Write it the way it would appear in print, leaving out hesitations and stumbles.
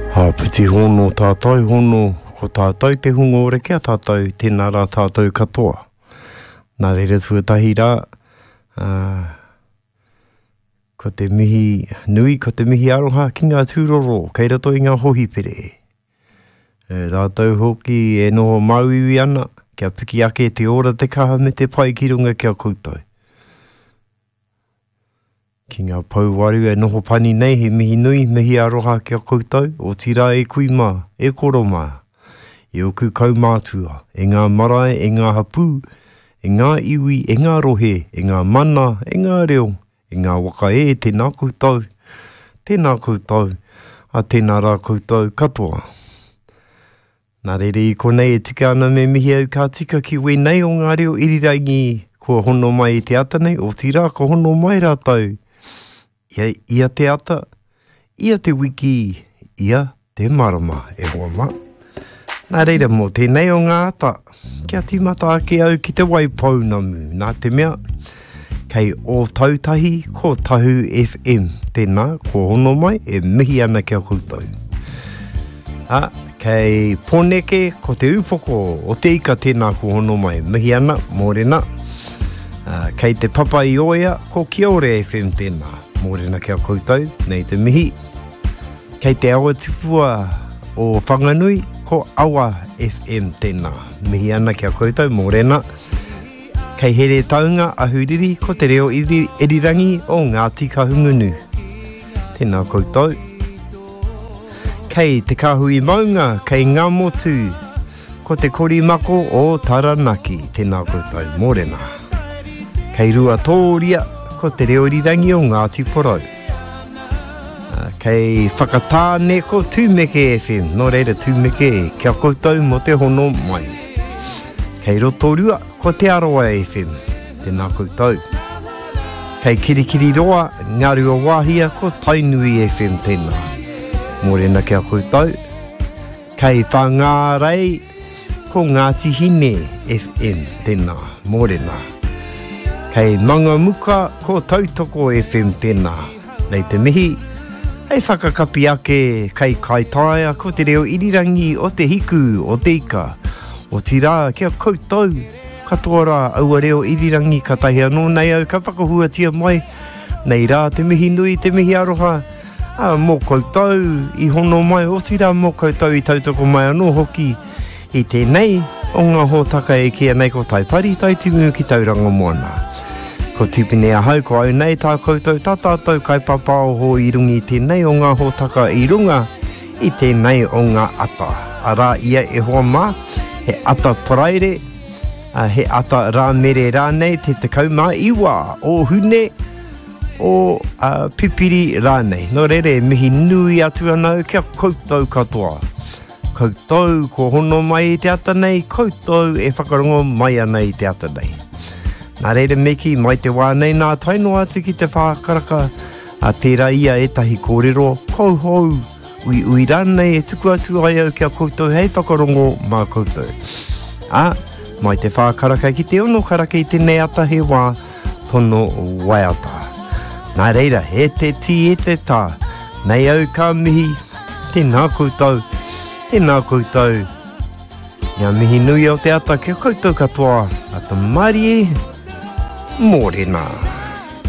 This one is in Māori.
Piti hono tātou hono, ko tātou te hungo reke a tātou, tēnā rā tātou katoa. Nā reira tuatahi rā, ko te mihi nui, ko te mihi aroha ki ngā tūroro, kei rato i ngā hohipere. Rātou hoki e noho mauiwi ana, kia piki ake te ora te kaha me te pai ki runga kia koutou. Ki ngā pauwaru e noho pani nei, he mihi nui, mihi aroha kia koutou, o tira e kui mā, e koro mā, e oku kaumātua, e ngā marae, e ngā hapū, e ngā iwi, e ngā rohe, e ngā mana, e ngā reo, e ngā waka e, tēnā koutou, a tēnā rā koutou katoa. Nā reire i konei e tika ana me mihi au ka tika ki wenei o ngā reo irirangi, kua hono mai i te ata nei, o tira ko hono mai rātou. Ia te ata, ia te wiki, ia te marama e hoa mā. Nā reira mō tēnei o ngā ata, kia tīmata ake au ki te waipau namu, nā te mea, kei o tautahi ko Tahu FM, tēnā, ko hono mai, e mihi ana kia koutou. Kei Pōneke, ko te upoko, o te ika tēnā ko hono mai, mihi ana, mōrena. Kei te Papa i Oia, ko Kiore FM tēnā. Mōrena kia koutou, nei te mihi. Kei te awa tupua o Whanganui, ko Awa FM tēnā. Mihi ana kia koutou, mōrena. Kei here taunga ahuriri, ko te reo irirangi o Ngāti Kahungunu. Tēnā koutou. Kei te kahui maunga, kei ngā motu, ko te korimako o Taranaki. Tēnā koutou, mōrena. Kei rua tōria, ko te reo irirangi o Ngāti Porou. Kei whakatāne ko Tūmeke FM, no reira Tūmeke, kia koutou mo te hono mai. Kei Rotorua, ko te Aroa FM, tēnā koutou. Kei Kirikiri Roa, Ngārua Wāhia, ko Tainui FM tēnā. Mōrena kia koutou. Kei Whangārei, ko Ngāti Hine FM tēnā. Mōrena. Kei Mangamuka, ko Tautoko FM tēnā. Nei te mihi, hei whakakapi ake kei Kaitaia, ko te reo irirangi o te hiku, o te ika. O tira, kia koutou, katoa rā, aua reo irirangi ka tahi anō, nei au ka whakahua tia mai. Nei rā, te mihi nui, te mihi aroha, mō koutou, i hono mai, o tira mō koutou i tautoko mai anō hoki. I tēnei, o ngā hōtaka e kia nei ko taipari, tai timu ki tauranga moana. Ko tipine a hau, ko au nei tā koutou, tā tātou kai papao ho i rungi tēnei o ngā hōtaka i runga, i tēnei o ngā ata. Arā ia e hoa mā, he ata paraire, he ata rā mere rānei, te tekau mā iwa, o hune, o pipiri rānei. Nō rere, mihi nui atu anau, kia koutou katoa. Koutou, ko hono mai i te ata nei, koutou e whakarongo mai ana i te ata nei. Nā reira meki, mai te wānei nā tainoa atu ki te whākaraka, a tērā ia e tahi kōrero, kouhou, ui rānei e tuku atu ai au kia koutou, hei whakarongo mā koutou. Mai te whākaraka ki te ono karaka i tēnei ata he wā, tono waiata. Nā reira, e te ti e te tā, nei au ka mihi, tēnā koutou, Ngā mihi nui o te ata, kia koutou katoa, a te mari e, mōrena.